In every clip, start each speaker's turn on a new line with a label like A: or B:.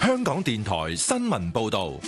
A: 香港電台新聞報道。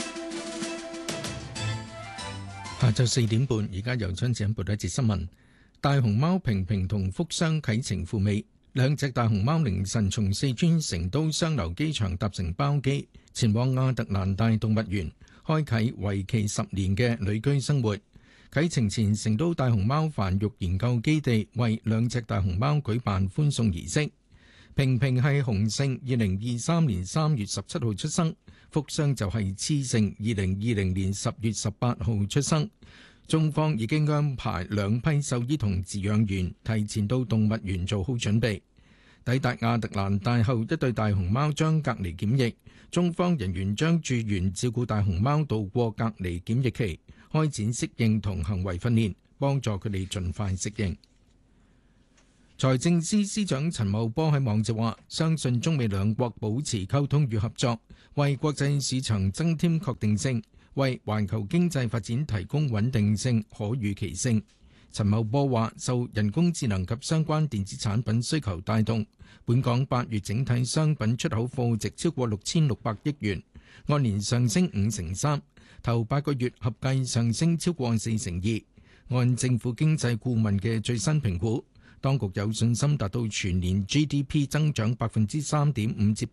B: 下晝4點半，而家由張子欣報道一節新聞。大熊貓平平同福箱啟程赴美，兩隻大熊貓凌晨從四川成都雙流機場搭乘包機，前往亞特蘭大動物園，開啟為期10年嘅旅居生活。啟程前，成都大熊貓繁育研究基地為兩隻大熊貓舉辦歡送儀式。平平係雄性，2023年3月17號出生。福箱就係雌性，2020年10月18號出生。中方已經安排兩批獸醫同飼養員提前到動物園做好準備。抵達亞特蘭大後，一對大熊貓將隔離檢疫。中方人員將駐園照顧大熊貓度過隔離檢疫期，開展適應同行為訓練，幫助佢哋盡快適應。財政司司長陳茂波喺網誌話，相信中美兩國保持溝通與合作，為國際市場增添確定性，為環球經濟發展提供穩定性、可預期性。陳茂波話，受人工智能及相關電子產品需求帶動，本港8月整體商品出口貨值超過6600億元，按年上升53%，頭8個月合計上升超過42%。按政府經濟顧問嘅最新評估，當局有信心達到全年 GDP 增長3.5%至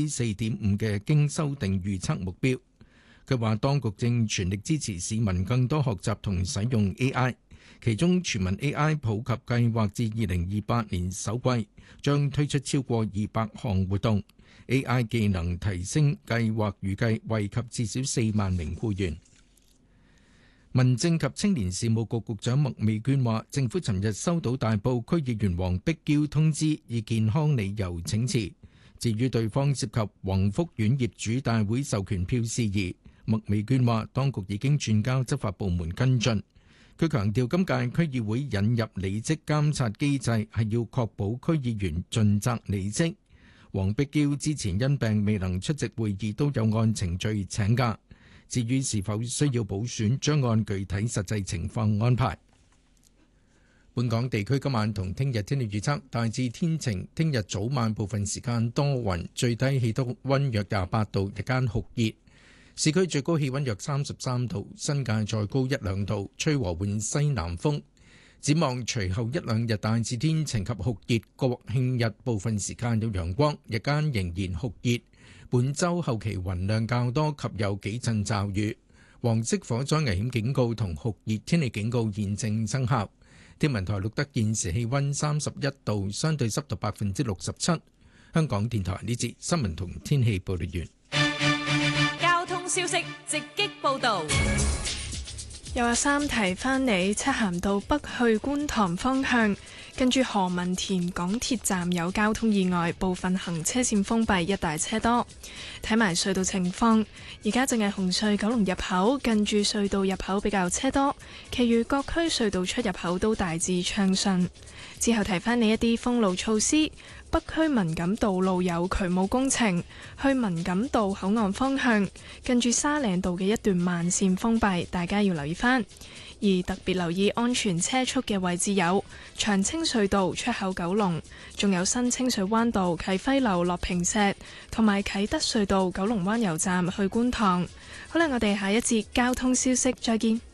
B: 4.5%嘅經修訂預測目標。佢話當局正全力支持市民更多學習同使用 AI， 其中全民 AI 普及計劃至2028年首季將推出超過200項活動。AI 技能提升計劃預計惠及至少4萬名僱員。民政及青年事務局局長麥美娟話，政府尋日收到大埔區議員黃碧嬌通知，以健康理由請辭。至於對方涉及宏福苑業主大會授權票事宜，麥美娟話，當局已經轉交執法部門跟進。佢強調，今屆區議會引入履職監察機制係要確保區議員盡責履職。黃碧嬌之前因病未能出席會議，都有按程序請假。至於是否需要補選，將按具體實際情況安排。本港地區今晚同聽日天氣預測大致天晴，聽日早晚部分時間多雲，最低氣溫約28度，日間酷熱。市區最高氣溫約33度，新界再高1-2度，吹和緩西南風。展望隨後1-2日大致天晴及酷熱，國慶日部分時間有陽光，日間仍然酷熱。本週後期雲量較多及有幾陣驟雨，黃色火災危險警告同酷熱天氣警告現正生效。天文台錄得現時氣溫31度，相對濕度67%。香港電台呢節新聞同天氣報道完。
C: 交通消息直擊報導。
D: 有阿三提翻你，漆咸道北去觀塘方向，跟住何文田港鐵站有交通意外，部分行車線封閉，一帶車多。睇埋隧道情況，而家淨係紅隧九龍入口近住隧道入口比較車多，其餘各區隧道出入口都大致暢順。之後提翻你一啲封路措施。北區文錦道路有渠務工程，去文錦道口岸方向，近住沙嶺道嘅一段慢線封閉，大家要留意翻。而特別留意安全車速嘅位置有長青隧道出口九龍，仲有新清水灣道啟輝樓落坪石，同埋啟德隧道九龍灣油站去觀塘。好啦，我哋下一節交通消息再見。